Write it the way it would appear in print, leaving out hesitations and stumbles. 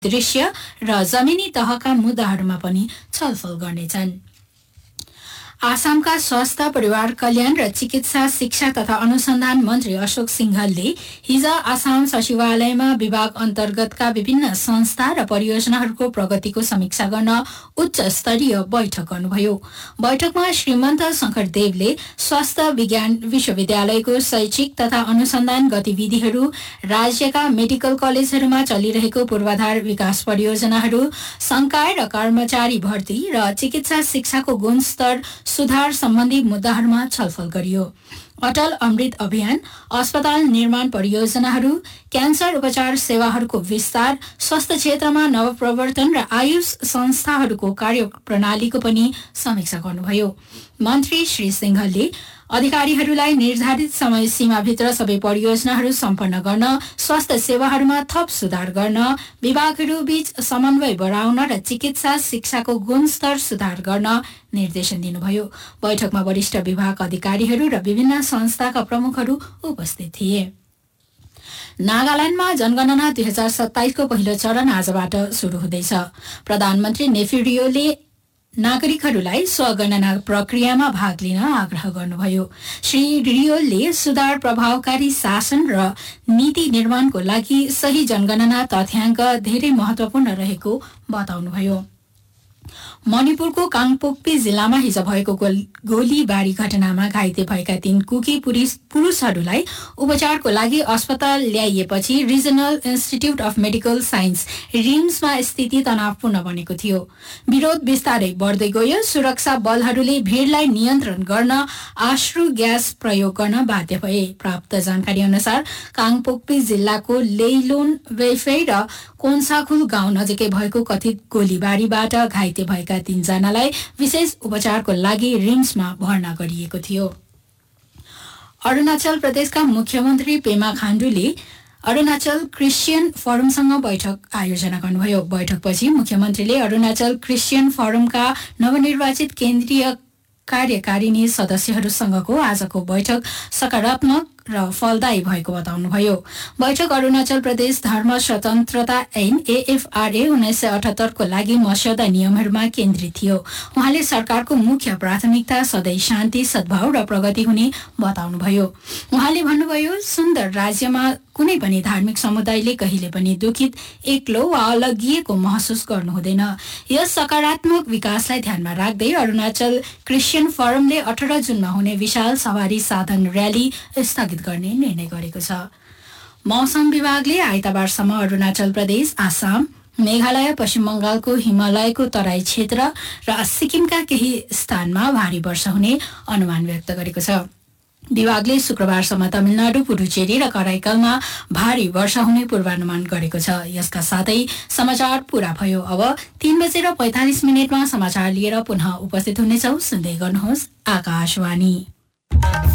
दृश्य र जमिनी तहका मुद्दाहरूमा पनि छलफल गर्नेछन्। आसामका स्वास्थ्य, परिवार कल्याण र चिकित्सा, शिक्षा तथा अनुसन्धान मन्त्री अशोक सिंघलले हिज आसाम सचिवालयमा विभाग अन्तर्गतका विभिन्न संस्था र परियोजनाहरूको प्रगतिको समीक्षा गर्न उच्च स्तरीय बैठक गर्नुभयो। बैठकमा श्रीमन्त शंकरदेवले स्वास्थ्य विज्ञान विश्वविद्यालयको शैक्षिक तथा अनुसन्धान गतिविधिहरू, राज्यका मेडिकल कलेजहरूमा चलिरहेको पूर्वाधार विकास परियोजनाहरू, संकाय र कर्मचारी भर्ती र चिकित्सा शिक्षाको गुणस्तर सुधार सम्बन्धी मुद्दाहरूमा छलफल गरियो। अटल अमृत अभियान, अस्पताल निर्माण परियोजनाहरू, क्यान्सर उपचार सेवाहरूको विस्तार, स्वास्थ्य क्षेत्रमा नवप्रवर्तन र आयुष संस्थाहरूको कार्यप्रणालीको पनि समीक्षा गर्नुभयो। मन्त्री श्री सिंघलले अधिकारीहरूलाई निर्धारित समय सीमाभित्र सबै परियोजनाहरू सम्पन्न गर्न, स्वास्थ्य सेवाहरूमा थप सुधार गर्न, विभागहरूबीच समन्वय बढाउन र चिकित्सा शिक्षाको गुणस्तर सुधार गर्न निर्देशन दिनुभयो। बैठकमा वरिष्ठ विभाग अधिकारीहरू र विभिन्न संस्थाका प्रमुखहरू उपस्थित थिए। नागाल्याण्डमा जनगणना 2027 को पहिलो चरण आजबाट शुरू हुँदैछ। प्रधानमन्त्री नेफिरियोले नागरिकहरूलाई स्वगणना प्रक्रियामा भाग लिन आग्रह गर्नुभयो। श्री रियोलले सुधार, प्रभावकारी शासन र नीति निर्माणको लागि सही जनगणना तथ्याङ्क धेरै महत्वपूर्ण रहेको बताउनुभयो। मणिपुरको काङपोक्पी जिल्लामा हिज भएको गोलीबारी घटनामा घाइते भएका 3 कुकी पुरुषहरूलाई उपचारको लागि अस्पताल ल्याइएपछि regional institute of medical science रिम्समा स्थिति तनावपूर्ण बनेको थियो। विरोध बिस्तारै बढ्दै गयो। सुरक्षा बलहरूले भीड़लाई नियन्त्रण गर्न आश्रु ग्यास प्रयोग गर्न बाध्य भए। प्राप्त जानकारी अनुसार काङपोक्पी जिल्लाको लेइलोन, वेफे र कोन्साखुल गाउँ नजिकै भएको कथित गोलीबारीबाट घाइते भएका 3 जनालाई विशेष उपचारको लागि रिम्समा भर्ना गरिएको थियो। अरुणाचल प्रदेशका मुख्यमन्त्री पेमा खाण्डुले अरुणाचल क्रिश्चियन फोरमसँग बैठक आयोजना गर्नुभयो। बैठकपछि मुख्यमन्त्रीले अरुणाचल क्रिश्चियन फोरमका नवनिर्वाचित केन्द्रीय कार्यकारिणी सदस्यहरूसँगको आजको बैठक सकारात्मक र फलदायी भएको बताउनुभयो। बैठक अरुणाचल प्रदेश धर्म स्वतन्त्रता ऐन AFRA 1978 को लागि मस्यौदा नियमहरूमा केन्द्रित थियो। उहाँले सरकारको मुख्य प्राथमिकता सधैँ शान्ति, सद्भाव र प्रगति हुने बताउनुभयो। उहाँले भन्नुभयो, सुन्दर राज्यमा कुनै पनि धार्मिक समुदायले कहिले पनि दुखित, एक्लो वा अलगिएको महसुस गर्नु हुँदैन। यस सकारात्मक विकासलाई ध्यानमा राख्दै अरुणाचल क्रिश्चियन फोरमले 18 जुनमा हुने विशाल सवारी साधन र्याली स्थगित गर्ने निर्णय गरेको छ। मौसम विभागले आइतबारसम्म अरुणाचल प्रदेश, आसाम, मेघालय, पश्चिम बंगालको हिमालयको तराई क्षेत्र र सिक्किमका केही स्थानमा भारी वर्षा हुने अनुमान व्यक्त गरेको छ। विभागले शुक्रबारसम्म तमिलनाडु, पुडुचेरी र कराइकलमा भारी वर्षा हुने पूर्वानुमान गरेको छ। यसका साथै समाचार पूरा भयो। अब 3:45 समाचार लिएर पुनः उपस्थित हुनेछौं। सुन्दै गर्नुहोस् आकाशवाणी।